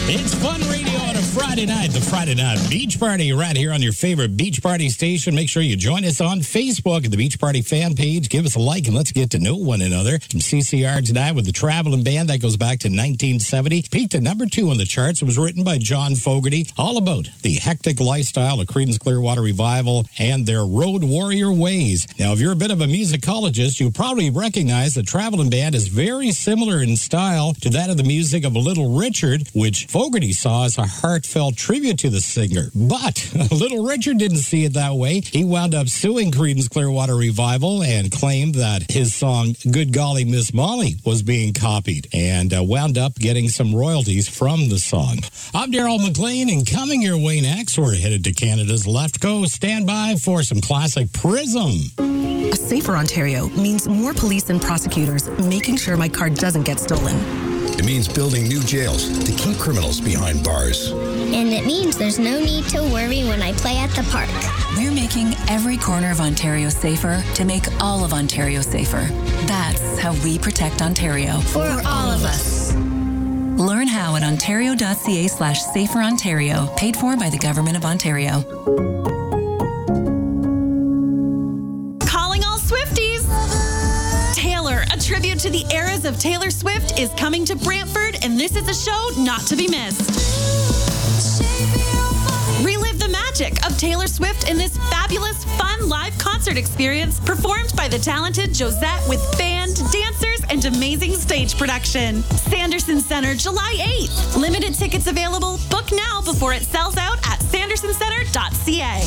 It's Fun Radio on a Friday night, the Friday Night Beach Party, right here on your favorite Beach Party station. Make sure you join us on Facebook at the Beach Party fan page. Give us a like and let's get to know one another. From CCR tonight with the Traveling Band that goes back to 1970. Peaked at number 2 on the charts. It was written by John Fogerty. All about the hectic lifestyle of Creedence Clearwater Revival and their road warrior ways. Now, if you're a bit of a musicologist, you'll probably recognize the Traveling Band is very similar in style to that of the music of Little Richard, which Fogerty saw as a heartfelt tribute to the singer. But Little Richard didn't see it that way. He wound up suing Creedence Clearwater Revival and claimed that his song, Good Golly Miss Molly, was being copied and wound up getting some royalties from the song. I'm Daryl McLean, and coming your way next, we're headed to Canada's left coast. Stand by for some classic Prism. A safer Ontario means more police and prosecutors making sure my car doesn't get stolen. It means building new jails to keep criminals behind bars. And it means there's no need to worry when I play at the park. We're making every corner of Ontario safer to make all of Ontario safer. That's how we protect Ontario. For all of us. Learn how at ontario.ca/saferontario, paid for by the Government of Ontario. Calling all Swifties! Taylor, a tribute to the eras of Taylor Swift, is coming to Brantford, and this is a show not to be missed. Relive the magic of Taylor Swift in this fabulous, fun live concert experience performed by the talented Josette with band, dancers, and amazing stage production. Sanderson Center, July 8th. Limited tickets available. Book now before it sells out at sandersoncentre.ca.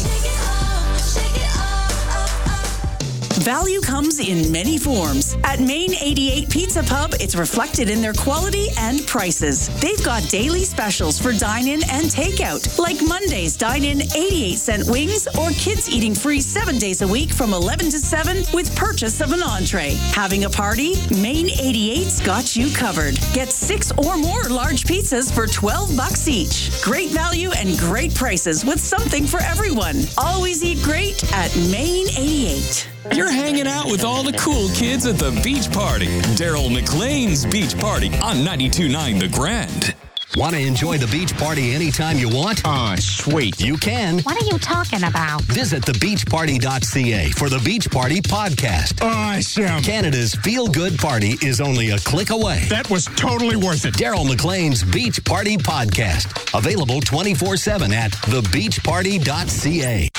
Value comes in many forms. At Main 88 Pizza Pub, it's reflected in their quality and prices. They've got daily specials for dine-in and takeout, like Monday's dine-in 88-cent wings or kids eating free 7 days a week from 11 to 7 with purchase of an entree. Having a party? Main 88's got you covered. Get 6 or more large pizzas for $12 each. Great value and great prices with something for everyone. Always eat great at Main 88. You're hanging out with all the cool kids at the Beach Party. Daryl McLean's Beach Party on 92.9 The Grand. Want to enjoy the beach party anytime you want? Sweet. You can. What are you talking about? Visit thebeachparty.ca for the Beach Party podcast. Awesome. Canada's feel-good party is only a click away. That was totally worth it. Daryl McLean's Beach Party podcast. Available 24/7 at thebeachparty.ca.